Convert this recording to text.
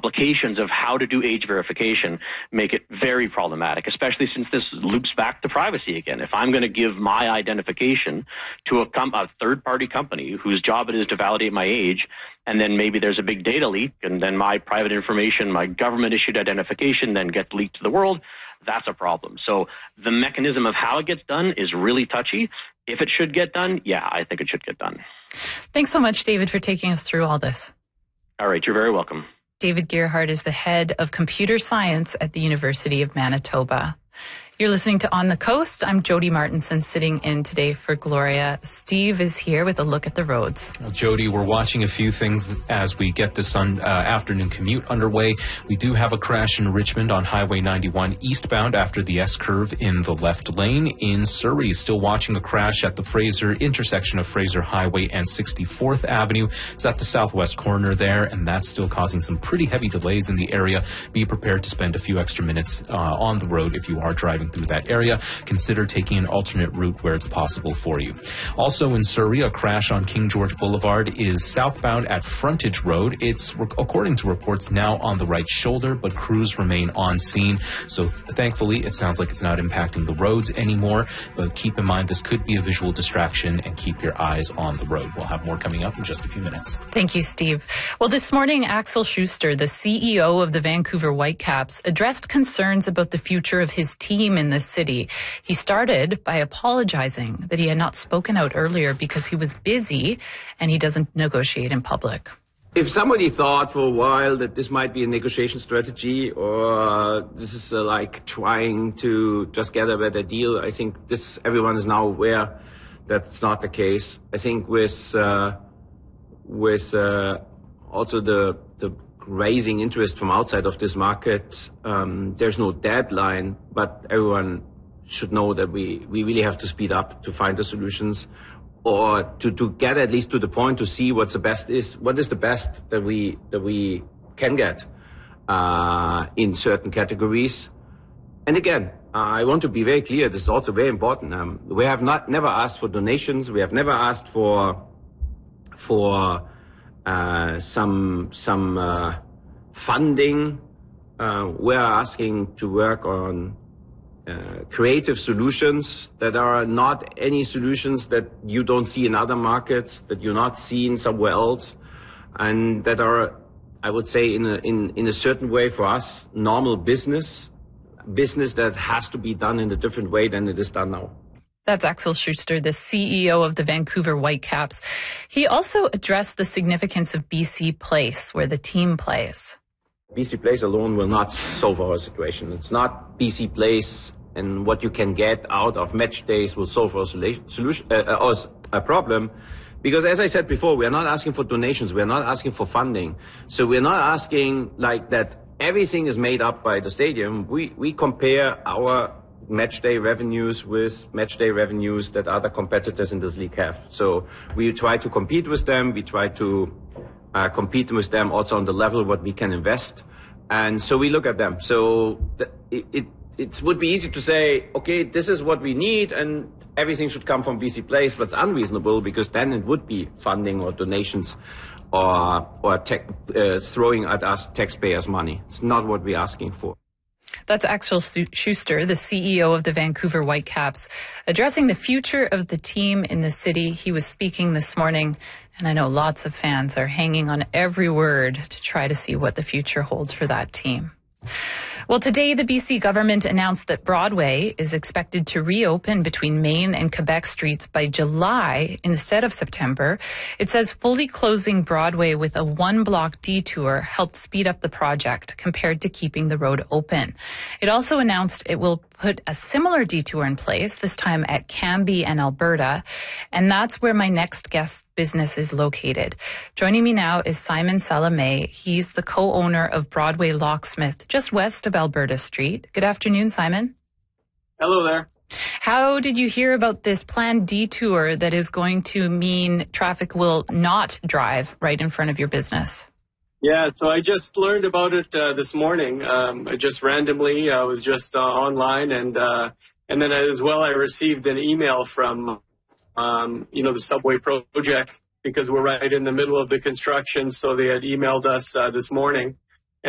complications of how to do age verification make it very problematic, especially since this loops back to privacy again. If I'm going to give my identification to a third-party company whose job it is to validate my age, and then maybe there's a big data leak, and then my private information, my government-issued identification then gets leaked to the world, that's a problem. So the mechanism of how it gets done is really touchy. If it should get done, yeah, I think it should get done. Thanks so much, David, for taking us through all this. All right, you're very welcome. David Gerhardt is the head of computer science at the University of Manitoba. You're listening to On the Coast. I'm Jody Martinson, sitting in today for Gloria. Steve is here with a look at the roads. Well, Jody, we're watching a few things as we get this afternoon commute underway. We do have a crash in Richmond on Highway 91 eastbound after the S-curve in the left lane. In Surrey, still watching a crash at the intersection of Fraser Highway and 64th Avenue. It's at the southwest corner there, and that's still causing some pretty heavy delays in the area. Be prepared to spend a few extra minutes on the road if you are driving through that area. Consider taking an alternate route where it's possible for you. Also in Surrey, a crash on King George Boulevard is southbound at Frontage Road. It's, according to reports, now on the right shoulder, but crews remain on scene. So thankfully, it sounds like it's not impacting the roads anymore, but keep in mind this could be a visual distraction and keep your eyes on the road. We'll have more coming up in just a few minutes. Thank you, Steve. Well, this morning, Axel Schuster, the CEO of the Vancouver Whitecaps, addressed concerns about the future of his team in the city. He started by apologizing that he had not spoken out earlier because he was busy and he doesn't negotiate in public. If somebody thought for a while that this might be a negotiation strategy or this is like trying to just get a better deal, I think everyone is now aware that's not the case. I think with also the raising interest from outside of this market, there's no deadline, but everyone should know that we really have to speed up to find the solutions, or to get at least to the point to see what is the best that we can get in certain categories. And again, I want to be very clear. This is also very important. We have never asked for donations. We have never asked for some funding. We're asking to work on creative solutions that are not any solutions that you don't see in other markets, that you're not seeing somewhere else, and that are, I would say, in a certain way for us, normal business that has to be done in a different way than it is done now. That's Axel Schuster, the CEO of the Vancouver Whitecaps. He also addressed the significance of BC Place, where the team plays. BC Place alone will not solve our situation. It's not BC Place and what you can get out of match days will solve our a problem. Because as I said before, we are not asking for donations. We are not asking for funding. So we're not asking like that everything is made up by the stadium. We compare our match day revenues with match day revenues that other competitors in this league have. So we try to compete with them. We try to compete with them also on the level what we can invest. And so we look at them. So it would be easy to say, okay, this is what we need and everything should come from BC Place, but it's unreasonable because then it would be funding or donations or throwing at us taxpayers' money. It's not what we're asking for. That's Axel Schuster, the CEO of the Vancouver Whitecaps, addressing the future of the team in the city. He was speaking this morning, and I know lots of fans are hanging on every word to try to see what the future holds for that team. Well, today the BC government announced that Broadway is expected to reopen between Main and Quebec streets by July instead of September. It says fully closing Broadway with a one-block detour helped speed up the project compared to keeping the road open. It also announced it will put a similar detour in place, this time at Cambie and Alberta, and that's where my next guest business is located. Joining me now is Simon Salame. He's the co-owner of Broadway Locksmith, just west of Alberta Street. Good afternoon, Simon. Hello there. How did you hear about this planned detour that is going to mean traffic will not drive right in front of your business? Yeah, so I just learned about it this morning. I just randomly, I was just online, and then as well, I received an email from, the subway project, because we're right in the middle of the construction. So they had emailed us this morning.